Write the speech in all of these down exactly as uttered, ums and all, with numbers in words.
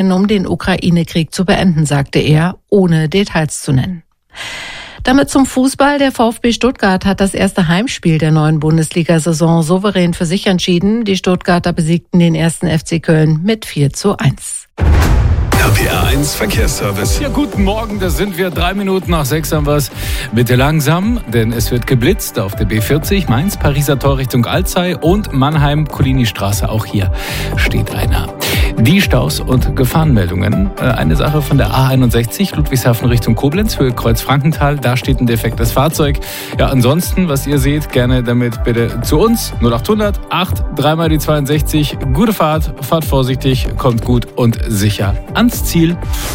werden, um den Ukraine-Krieg zu beenden, sagte er, ohne Details zu nennen. Damit zum Fußball. Der VfB Stuttgart hat das erste Heimspiel der neuen Bundesliga-Saison souverän für sich entschieden. Die Stuttgarter besiegten den ersten F C Köln mit vier zu eins. R P R eins Verkehrsservice. Ja, guten Morgen, da sind wir. Drei Minuten nach sechs haben wir es. Bitte langsam, denn es wird geblitzt auf der B vierzig, Mainz, Pariser Tor Richtung Alzey und Mannheim-Collini-Straße. Auch hier steht einer. Die Staus und Gefahrenmeldungen. Eine Sache von der A einundsechzig, Ludwigshafen Richtung Koblenz, Höhe Kreuz-Frankenthal. Da steht ein defektes Fahrzeug. Ja, ansonsten, was ihr seht, gerne damit bitte zu uns. null achthundert acht, dreimal die zweiundsechzig. Gute Fahrt, fahrt vorsichtig, kommt gut und sicher ans Ziel.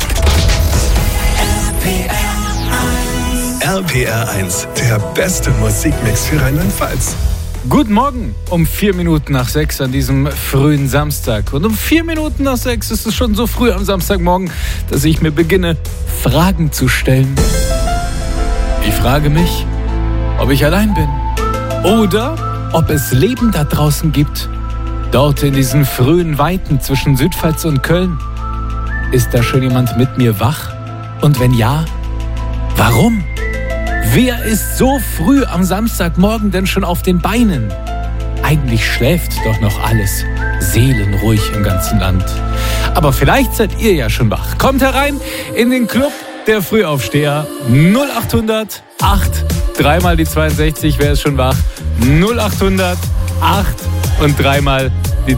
R P R eins, der beste Musikmix für Rheinland-Pfalz. Guten Morgen, um vier Minuten nach sechs an diesem frühen Samstag. Und um vier Minuten nach sechs ist es schon so früh am Samstagmorgen, dass ich mir beginne, Fragen zu stellen. Ich frage mich, ob ich allein bin oder ob es Leben da draußen gibt. Dort in diesen frühen Weiten zwischen Südpfalz und Köln. Ist da schon jemand mit mir wach? Und wenn ja, warum? Wer ist so früh am Samstagmorgen denn schon auf den Beinen? Eigentlich schläft doch noch alles seelenruhig im ganzen Land. Aber vielleicht seid ihr ja schon wach. Kommt herein in den Club der Frühaufsteher. null achthundert acht, dreimal die zweiundsechzig, wer ist schon wach? null achthundert acht und dreimal